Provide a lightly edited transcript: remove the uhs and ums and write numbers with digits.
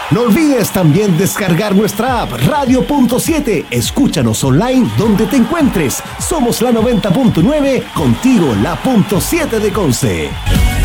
No olvides también descargar nuestra app Radio.7. Escúchanos online donde te encuentres. Somos la 90.9, contigo la .7 de Conce.